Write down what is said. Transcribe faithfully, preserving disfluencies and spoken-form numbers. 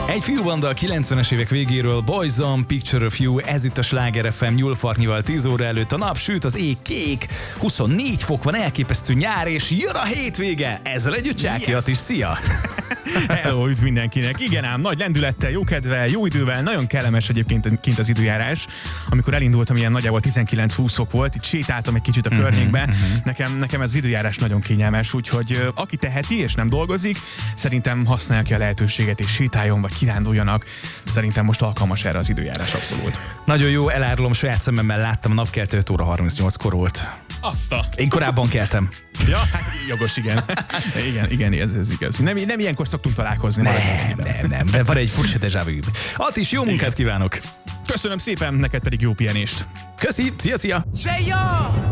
Egy fiúbanda a kilencvenes évek végéről, Boys on Picture of You, ez itt a Sláger ef em nyúlfartnyival tíz óra előtt, a nap süt, az ég kék, huszonnégy fok van, elképesztő nyár, és jön a hétvége! Ezzel együtt Csáki Yes. is, szia! Hello, üdv mindenkinek! Igen ám, nagy lendülettel, jó kedvel, jó idővel, nagyon kellemes egyébként kint az időjárás. Amikor elindultam, ilyen nagyjából tizenkilenc-húsz fok volt, itt sétáltam egy kicsit a uh-huh, környékben. Uh-huh. Nekem, nekem ez az időjárás nagyon kényelmes, úgyhogy uh, aki teheti és nem dolgozik, szerintem használja ki a lehetőséget és sétáljon vagy kiránduljanak. Szerintem most alkalmas erre az időjárás abszolút. Nagyon jó, elárulom, saját szememmel láttam, a napkeltő öt óra harmincnyolckor volt. Azt a... Én korábban keltem. Ja, hát jogos, igen. igen, igen, ez, ez igaz. Nem, nem ilyenkor szoktunk találkozni. Nem, nem, nem, nem. Van egy furcsa déjà vu. Attis, jó munkát kívánok! Köszönöm szépen, neked pedig jó pihenést. Köszi, szia, szia!